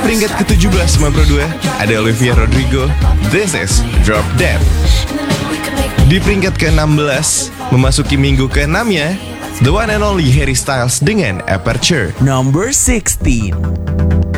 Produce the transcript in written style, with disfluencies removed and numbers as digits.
peringkat ke-17 92 ada Olivia Rodrigo, This Is Drop Dead. Di peringkat ke-16 memasuki minggu ke-6-nya, The One and Only Harry Styles dengan Aperture. Number 16.